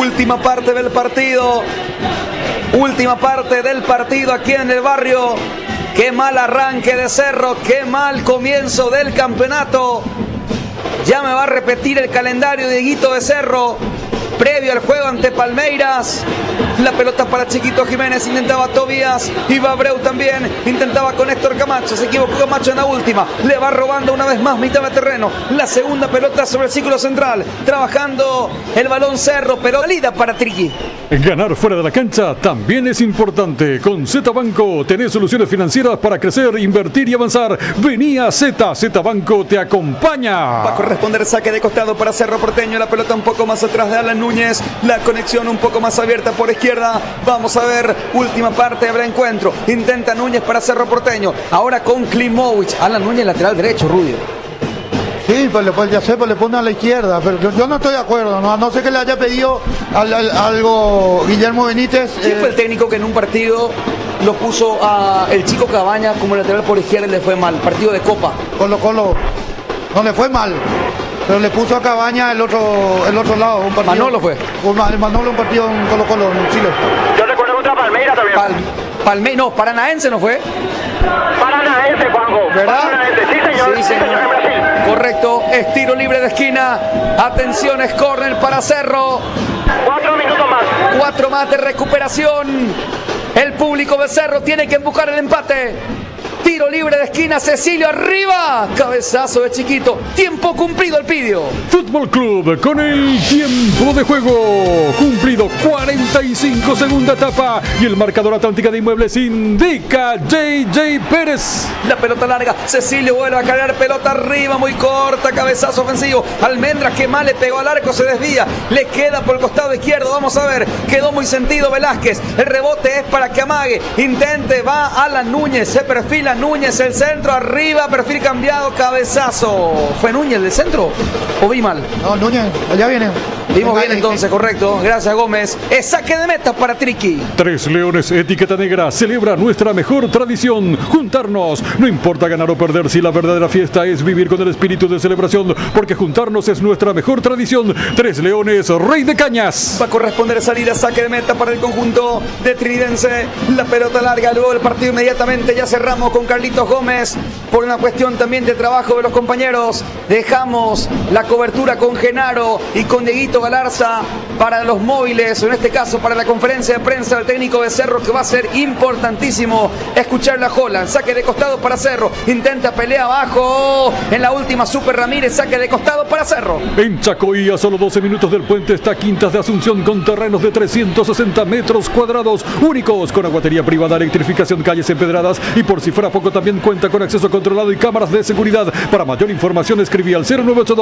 Última parte del partido. Última parte del partido aquí en el barrio. Qué mal arranque de Cerro, qué mal comienzo del campeonato. Ya me va a repetir el calendario de Dieguito de Cerro. Previo al juego ante Palmeiras, la pelota para Chiquito Jiménez, intentaba Tobías, iba Abreu también, intentaba con Héctor Camacho, se equivocó Camacho en la última, le va robando una vez más mitad de terreno, la segunda pelota sobre el círculo central, trabajando el balón Cerro, pero salida para Triqui. Ganar fuera de la cancha también es importante. Con Z Banco tenés soluciones financieras para crecer, invertir y avanzar. Vení a Z Banco te acompaña. Va a corresponder saque de costado para Cerro Porteño, la pelota un poco más atrás de Alan Núñez, la conexión un poco más abierta por izquierda. Vamos a ver, última parte, habrá encuentro. Intenta Núñez para Cerro Porteño, ahora con Klimovic. Alan Núñez lateral derecho, Rudio. Sí, pues ya sé, pues le pone a la izquierda, pero yo no estoy de acuerdo, no sé que le haya pedido algo Guillermo Benítez. ¿Quién fue el técnico que en un partido lo puso a el Chico Cabaña como lateral por izquierda y le fue mal? Partido de Copa. Colo, no le fue mal, pero le puso a Cabaña el otro lado. Un partido, Manolo fue. Manolo, un partido en Colo en Chile. Yo recuerdo contra Palmeiras también. No, Paranaense no fue. Paranaense, Juanjo. ¿Verdad? Paranaense. Sí, señor, en Brasil. Correcto, es tiro libre de esquina. Atención, es córner para Cerro. 4 minutos más. 4 más de recuperación. El público de Cerro tiene que buscar el empate. Tiro libre de esquina, Cecilio arriba. Cabezazo de Chiquito. Tiempo cumplido el Pidio. Fútbol Club con el tiempo de juego cumplido, 45, segunda etapa, y el marcador Atlántica de Inmuebles indica JJ Pérez. La pelota larga, Cecilio vuelve a cargar, pelota arriba, muy corta, cabezazo ofensivo. Almendras que mal le pegó al arco, se desvía, le queda por el costado izquierdo. Vamos a ver, quedó muy sentido Velázquez. El rebote es para que amague, intente, va Alan Núñez, se perfila Núñez, el centro arriba, perfil cambiado, cabezazo. ¿Fue Núñez del centro o vi mal? No, Núñez, allá viene. Vimos bien entonces, correcto. Gracias, Gómez. Es saque de meta para Triqui. Tres Leones Etiqueta Negra celebra nuestra mejor tradición, juntarnos. No importa ganar o perder, si la verdadera fiesta es vivir con el espíritu de celebración, porque juntarnos es nuestra mejor tradición. Tres Leones, Rey de Cañas. Va a corresponder salida, saque de meta para el conjunto de Trinidense. La pelota larga, luego del partido inmediatamente ya cerramos con Carlitos Gómez. Por una cuestión también de trabajo de los compañeros, dejamos la cobertura con Genaro y con Dieguito Galarza para los móviles, o en este caso para la conferencia de prensa del técnico de Cerro, que va a ser importantísimo escuchar la jola. Saque de costado para Cerro, intenta pelea abajo, en la última Super Ramírez, saque de costado para Cerro. En Chacoí, a solo 12 minutos del puente, está Quintas de Asunción, con terrenos de 360 metros cuadrados, únicos, con aguatería privada, electrificación, calles empedradas, y por si fuera poco también cuenta con acceso controlado y cámaras de seguridad. Para mayor información escribí al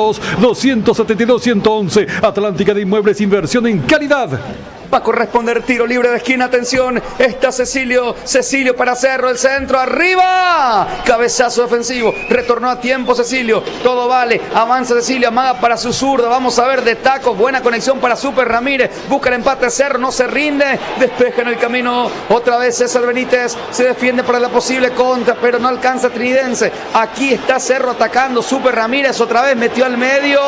0982-272-111. Atlántica de Inmuebles, inversión en calidad. Va a corresponder tiro libre de esquina, atención, está Cecilio para Cerro, el centro, arriba, cabezazo defensivo, retornó a tiempo Cecilio, todo vale, avanza Cecilio, amaga para su zurda, vamos a ver de tacos, buena conexión para Super Ramírez, busca el empate Cerro, no se rinde, despeja en el camino, otra vez César Benítez, se defiende para la posible contra, pero no alcanza Trinidense, aquí está Cerro atacando, Super Ramírez otra vez metió al medio,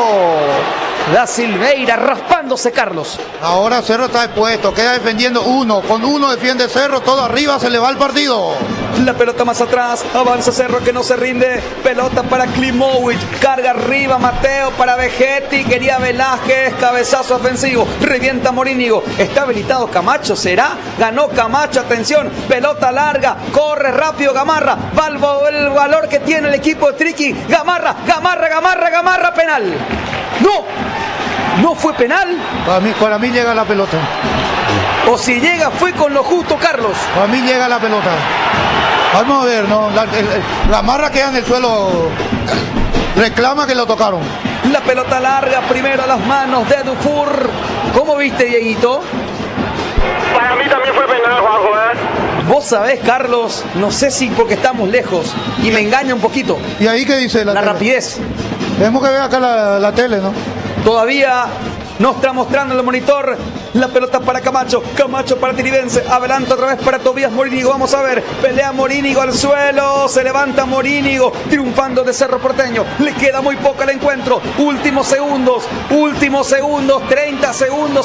Da Silveira raspándose Carlos. Ahora Cerro está expuesto, queda defendiendo uno, con uno defiende Cerro, todo arriba, se le va el partido. La pelota más atrás, avanza Cerro que no se rinde, pelota para Klimovic, carga arriba Mateo para Vegetti, quería Velázquez, cabezazo ofensivo, revienta Morínigo, está habilitado Camacho, ¿será? Ganó Camacho, atención, pelota larga, corre rápido Gamarra, el valor que tiene el equipo de Triqui, Gamarra, penal. No fue penal. Para mí llega la pelota. O si llega fue con lo justo, Carlos. Para mí llega la pelota. Vamos a ver, ¿no? La marra queda en el suelo. Reclama que lo tocaron. La pelota larga, primero a las manos de Dufour. ¿Cómo viste, Dieguito? Para mí también fue penal, Juanjo, Vos sabés, Carlos, no sé si porque estamos lejos y me engaña un poquito. ¿Y ahí qué dice la rapidez? Tenemos que ver acá la tele, ¿no? Todavía no está mostrando el monitor. La pelota para Camacho para Trinidense, adelanta otra vez para Tobías Morínigo, vamos a ver, pelea Morínigo al suelo, se levanta Morínigo, triunfando de Cerro Porteño, le queda muy poco al encuentro, últimos segundos, 30 segundos.